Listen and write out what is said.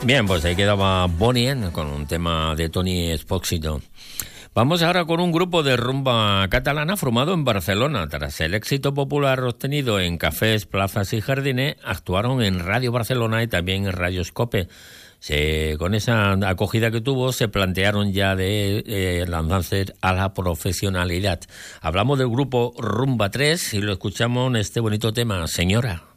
Bien, pues ahí quedaba Bonnie N con un tema de Toni Espósito. Vamos ahora con un grupo de rumba catalana formado en Barcelona. Tras el éxito popular obtenido en cafés, plazas y jardines, actuaron en Radio Barcelona y también en Radio Scope. Con esa acogida que tuvo, se plantearon ya de lanzarse a la profesionalidad. Hablamos del grupo Rumba 3 y lo escuchamos en este bonito tema, Señora.